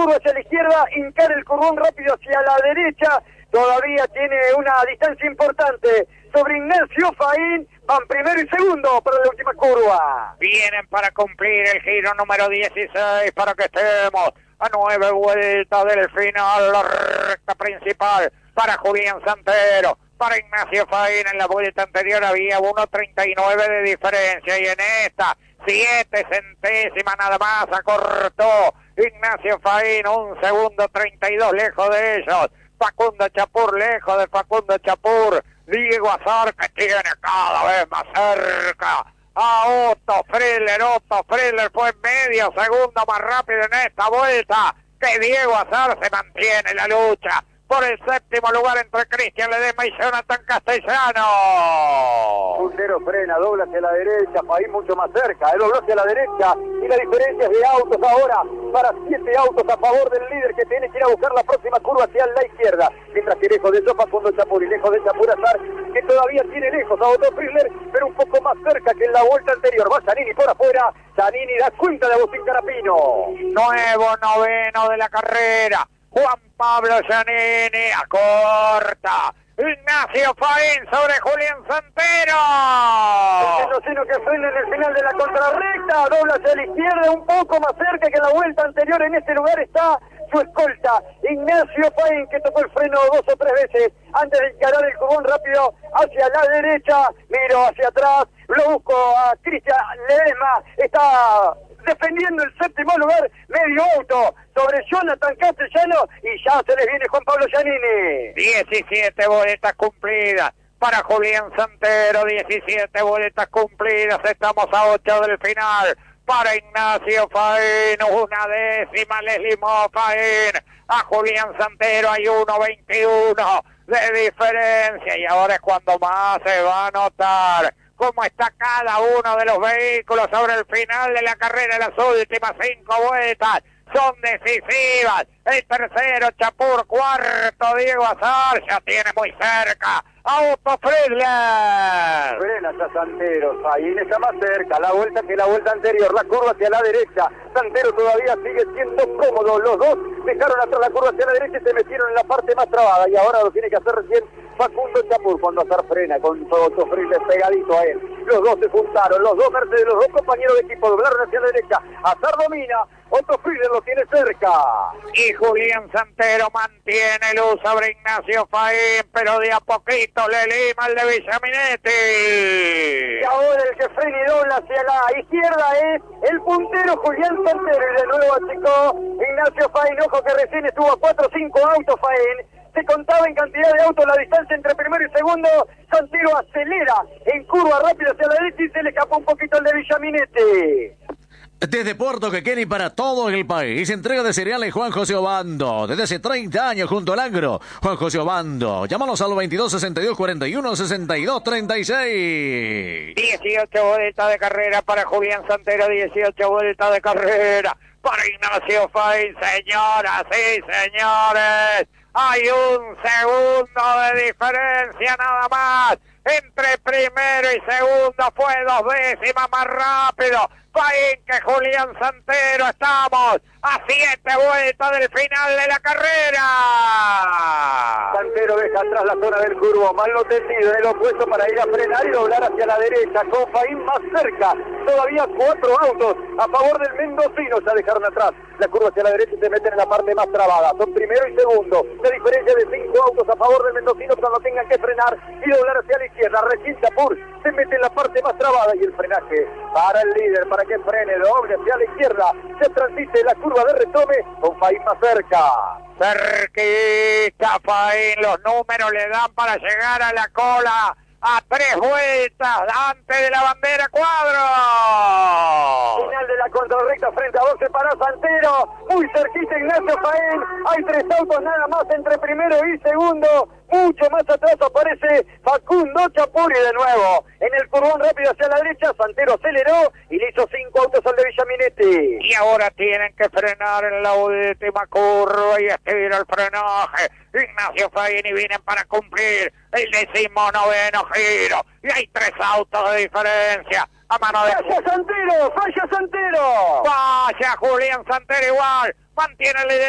curva hacia la izquierda, hincar el curvón rápido hacia la derecha, todavía tiene una distancia importante sobre Ignacio Faín, van primero y segundo para la última curva. Vienen para cumplir el giro número 16 para que estemos a 9 vueltas del final, la recta principal para Julián Santero. Para Ignacio Faín en la vuelta anterior había 1.39 de diferencia y en esta 7 centésimas nada más acortó Ignacio Faín, 1 segundo 32 lejos de ellos. Facundo Chapur lejos de Facundo Chapur. Diego Azar que tiene cada vez más cerca a Otto Friedler. Otto Friedler fue medio segundo más rápido en esta vuelta que Diego Azar. Se mantiene la lucha por el séptimo lugar entre Cristian Ledesma y Jonathan Castellano. Puntero frena, dobla hacia la derecha, Faín mucho más cerca, él dobló hacia la derecha y la diferencia es de autos ahora para 7 autos a favor del líder que tiene que ir a buscar la próxima curva hacia la izquierda, mientras que lejos de eso Facundo Chapur y lejos de Chapur Azar, que todavía tiene lejos a Otto Friedler, pero un poco más cerca que en la vuelta anterior. Va Giannini por afuera, Giannini da cuenta de Agustín Carapino. Nuevo noveno de la carrera, Juan Pablo Giannini acorta. Ignacio Faín sobre Julián Santero. El mendocino que frena en el final de la contrarrecta, dobla hacia la izquierda un poco más cerca que en la vuelta anterior. En este lugar está su escolta, Ignacio Faín, que tocó el freno 2 o 3 veces antes de encarar el curvón rápido hacia la derecha. Miro hacia atrás, lo busco a Cristian Ledesma, está defendiendo el séptimo lugar, medio auto sobre Jonathan Castellano y ya se les viene Juan Pablo Giannini. 17 vueltas cumplidas para Julián Santero, 17 vueltas cumplidas, estamos a 8 del final. Para Ignacio Faín, 1/10 le limó Faín a Julián Santero, hay 1.21 de diferencia y ahora es cuando más se va a notar cómo está cada uno de los vehículos sobre el final de la carrera. Las últimas 5 vueltas son decisivas. El tercero Chapur, cuarto Diego Azar, ya tiene muy cerca a Otto Friedler. Frena ya Santero, Faín está más cerca, la vuelta que la vuelta anterior, la curva hacia la derecha, Santero todavía sigue siendo cómodo, los dos dejaron atrás la curva hacia la derecha y se metieron en la parte más trabada y ahora lo tiene que hacer recién Facundo Chapur cuando Azar frena con Otto Friedler pegadito a él. Los dos se juntaron, los dos Mercedes, los dos compañeros de equipo doblaron hacia la derecha, Azar domina, Otto Friedler lo tiene cerca. Y Julián Santero mantiene luz sobre Ignacio Faín, pero de a poquito le lima el de Villaminetti. Y ahora el que frena y dobla hacia la izquierda es el puntero Julián Santero. Y de nuevo achicó Ignacio Faín. Ojo que recién estuvo a 4 o 5 autos Faín. Se contaba en cantidad de autos la distancia entre primero y segundo. Santero acelera en curva rápida hacia la derecha y se le escapó un poquito el de Villaminetti. Desde Puerto Quequén y para todo el país, entrega de cereales Juan José Obando. Desde hace 30 años junto al agro, Juan José Obando. Llámanos al 22 62 41 62 36. 18 vueltas de carrera para Julián Santero, 18 vueltas de carrera para Ignacio Faín. Señoras y señores, hay 1 segundo de diferencia nada más. Entre primero y segundo fue 2 décimas más rápido Faín que Julián Santero. Estamos a 7 vueltas del final de la carrera. Santero deja atrás la zona del curvo, mal no tendido en el opuesto para ir a frenar y doblar hacia la derecha, con Faín más cerca, todavía 4 autos a favor del mendocino, ya dejaron atrás la curva hacia la derecha y se meten en la parte más trabada, son primero y segundo, la diferencia de 5 autos a favor del mendocino cuando tengan que frenar y doblar hacia la izquierda. Recién Chapur se mete en la parte más trabada y el frenaje para el líder, para que frene, doble hacia la izquierda, se transite la curva de retome con Faín más cerca. Cerquita Faín, los números le dan para llegar a la cola a 3 vueltas antes de la bandera cuadro. Final de la contrarrecta frente a 12 para Santero, muy cerquita Ignacio Faín, hay 3 autos nada más entre primero y segundo, mucho más atrás aparece Facundo Chapur y de nuevo en el curvón rápido hacia la derecha, Santero aceleró y le hizo 5 autos al de Villaminetti. Y ahora tienen que frenar en la última curva y estira el frenaje Ignacio Faín y vienen para cumplir el 19º giro y hay 3 autos de diferencia a mano de... ¡Falla Santero! ¡Falla Santero! ¡Vaya Julián Santero igual! Mantiene el